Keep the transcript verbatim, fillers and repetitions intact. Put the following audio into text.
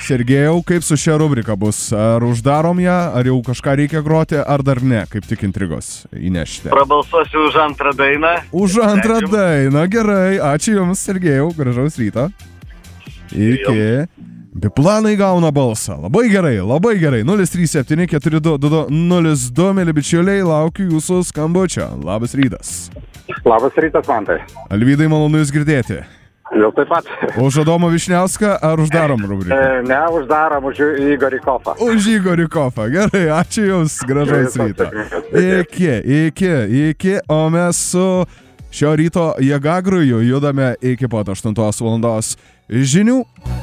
Sergejau, kaip su šia rubrika bus? Ar uždarom ją, ar jau kažką reikia groti, ar dar ne? Kaip tik intrigos įnešti. Prabalsuosiu už antrą dainą. Už antrą dainą, gerai. Ačiū Jums, Sergejau, gražaus ryto. Iki. Biplanai gauna balsą. Labai gerai, labai gerai. nulis trys septyni keturi du du du nulis du, mėly bičiuliai, laukiu jūsų skambučio. Labas rytas. Labas rytas, Mantai. Alvydai, malonu Jūs girdėti. Jau taip pat. Už Adomą Višniauską ar uždarom rubriką? E, ne, uždarom už Igorį Kofą. Už Igorį Kofą. Gerai, ačiū Jums, gražaus ryto. Iki, iki, iki, o mes su šio ryto Jėgagrųjų judame iki pat aštuntos valandos žinių.